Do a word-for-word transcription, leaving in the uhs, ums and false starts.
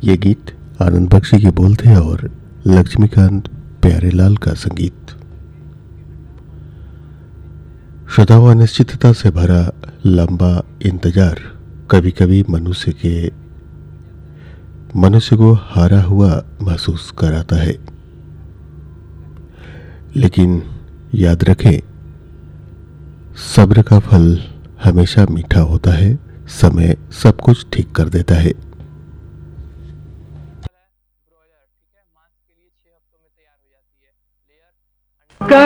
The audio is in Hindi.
ये गीत आनंद बख्शी के बोल थे और लक्ष्मीकांत प्यारेलाल का संगीत। श्रोताओं, अनिश्चितता से भरा लंबा इंतजार कभी कभी मनुष्य के मनुष्य को हारा हुआ महसूस कराता है, लेकिन याद रखें, सब्र का फल हमेशा मीठा होता है। समय सब कुछ ठीक कर देता है।